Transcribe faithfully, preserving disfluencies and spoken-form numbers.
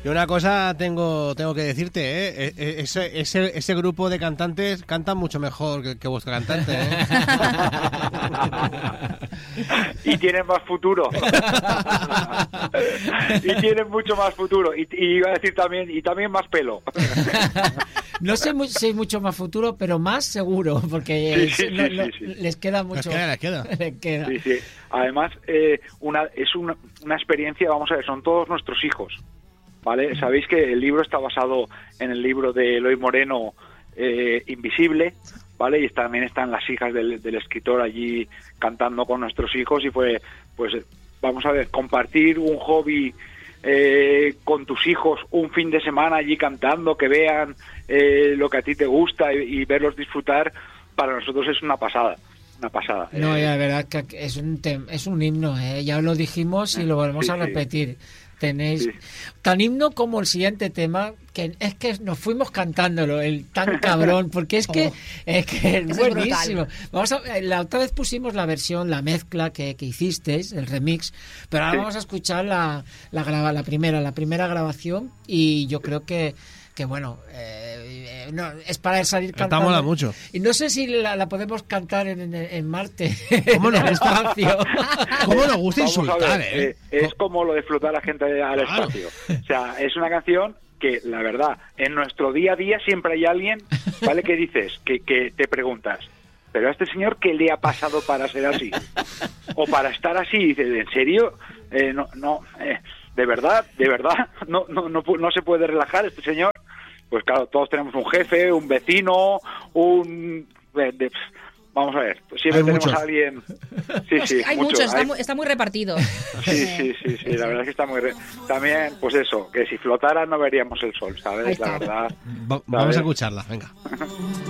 Y una cosa tengo tengo que decirte, ¿eh? Ese, ese, ese grupo de cantantes cantan mucho mejor que, que vuestro cantante, ¿eh? Y tienen más futuro. Y tienen mucho más futuro. Y, y iba a decir también, y también más pelo. No sé mu- si hay mucho más futuro, pero más seguro, porque Sí, sí, no- sí, no- sí, sí. les queda mucho. Les queda, les queda. les queda. Sí, sí. Además, eh, una, es una, una experiencia, vamos a ver, son todos nuestros hijos, ¿vale? Sabéis que el libro está basado en el libro de Eloy Moreno, eh, Invisible, ¿vale? Y también están las hijas del, del escritor allí cantando con nuestros hijos y fue, pues, vamos a ver, compartir un hobby eh, con tus hijos un fin de semana allí cantando, que vean eh, lo que a ti te gusta y, y verlos disfrutar, para nosotros es una pasada. Una pasada. No, Eh, ya, la verdad que es un tem- es un himno, ¿eh? Ya lo dijimos y lo volvemos Sí, a sí. repetir. Tenéis Sí. tan himno como el siguiente tema, que es que nos fuimos cantándolo, el tan cabrón, porque es que es, que es Es buenísimo. Vamos a, la otra vez pusimos la versión, la mezcla que, que hicisteis, el remix, pero ahora Sí. vamos a escuchar la, la, grava, la primera, la primera grabación, y yo creo que que bueno, eh, eh, no, es para salir Esta cantando. mola mucho. Y no sé si la, la podemos cantar en, en, en Marte, ¿Cómo no? en el espacio. ¿Cómo nos gusta Vamos a insultar, ver, eh? eh, es como lo de flotar a la gente al Claro. espacio. O sea, es una canción que, la verdad, en nuestro día a día siempre hay alguien, ¿vale? Que dices, que, que te preguntas, ¿pero a este señor qué le ha pasado para ser así? O para estar así, y dices, ¿en serio? Eh, no, no, eh, de verdad, de verdad, no, no, no, pu- no se puede relajar este señor. Pues claro, todos tenemos un jefe, un vecino, un... de- de- vamos a ver, siempre Hay tenemos muchos. a alguien... Sí, sí, Hay muchos, muchos, está, hay- muy, está muy repartido. Sí, sí, sí, sí, la verdad es que está muy... Re... También, pues eso, que si flotara no veríamos el sol, Ahí ¿sabes? está. La verdad... Va- vamos a escucharla, venga.